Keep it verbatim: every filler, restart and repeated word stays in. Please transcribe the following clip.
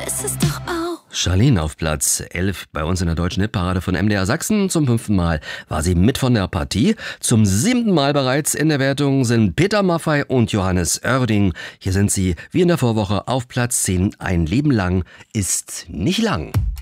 ist es doch auch. Charlene auf Platz elf bei uns in der deutschen Hitparade von M D R Sachsen. Zum fünften Mal war sie mit von der Partie. Zum siebten Mal bereits in der Wertung sind Peter Maffay und Johannes Oerding. Hier sind sie wie in der Vorwoche auf Platz zehn. Ein Leben lang ist nicht lang.